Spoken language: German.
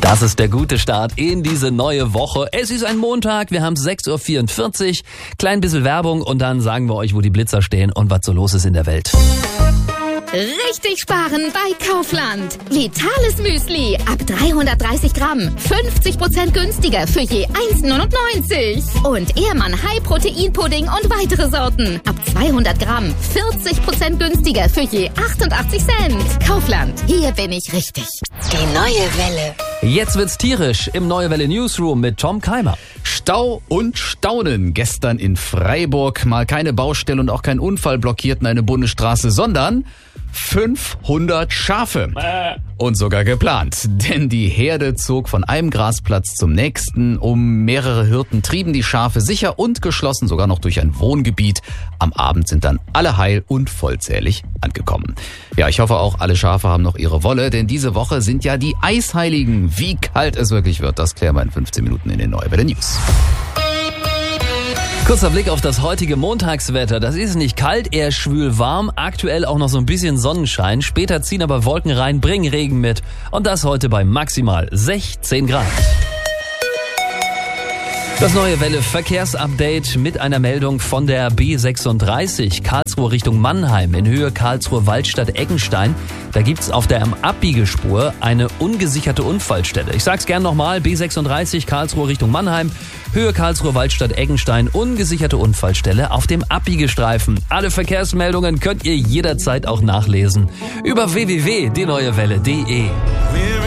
Das ist der gute Start in diese neue Woche. Es ist ein Montag, wir haben 6:44 Uhr, klein bisschen Werbung und dann sagen wir euch, wo die Blitzer stehen und was so los ist in der Welt. Richtig sparen bei Kaufland. Vitales Müsli ab 330 Gramm. 50% günstiger für je 1,99. Und Ehrmann High Protein Pudding und weitere Sorten. Ab 200 Gramm. 40% günstiger für je 88 Cent. Kaufland, hier bin ich richtig. Die neue Welle. Jetzt wird's tierisch im Neue Welle Newsroom mit Tom Keimer. Stau und Staunen. Gestern in Freiburg mal keine Baustelle und auch kein Unfall blockierten eine Bundesstraße, sondern 500 Schafe. Und sogar geplant, denn die Herde zog von einem Grasplatz zum nächsten. Um mehrere Hirten trieben die Schafe sicher und geschlossen sogar noch durch ein Wohngebiet. Am Abend sind dann alle heil und vollzählig angekommen. Ja, ich hoffe auch, alle Schafe haben noch ihre Wolle, denn diese Woche sind ja die Eisheiligen. Wie kalt es wirklich wird, das klären wir in 15 Minuten in den Neue Welle News. Kurzer Blick auf das heutige Montagswetter. Das ist nicht kalt, eher schwül warm. Aktuell auch noch so ein bisschen Sonnenschein. Später ziehen aber Wolken rein, bringen Regen mit. Und das heute bei maximal 16 Grad. Das Neue Welle Verkehrsupdate mit einer Meldung von der B36 Karlsruhe Richtung Mannheim in Höhe Karlsruhe-Waldstadt-Eckenstein. Da gibt's auf der Abbiegespur eine ungesicherte Unfallstelle. Ich sag's gern nochmal, B36 Karlsruhe Richtung Mannheim, Höhe Karlsruhe-Waldstadt-Eckenstein, ungesicherte Unfallstelle auf dem Abbiegestreifen. Alle Verkehrsmeldungen könnt ihr jederzeit auch nachlesen über www.dieneuewelle.de.